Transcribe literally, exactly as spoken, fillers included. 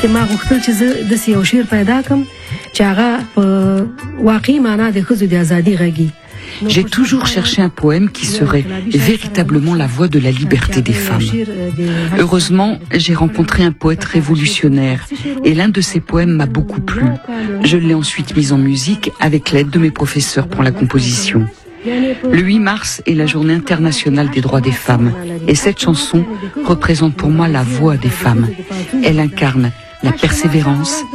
ما غوښتل چې زه داسې یو شعر پیدا کړم چې هغه په واقعي معنا د ښځو د ازادۍ غږي. J'ai toujours cherché un poème qui serait véritablement la voix de la liberté des femmes. Heureusement, j'ai rencontré un poète révolutionnaire et l'un de ses poèmes m'a beaucoup plu. Je l'ai ensuite mis en musique avec l'aide de mes professeurs pour la composition. Le huit mars est la journée internationale des droits des femmes et cette chanson représente pour moi la voix des femmes. Elle incarne la persévérance,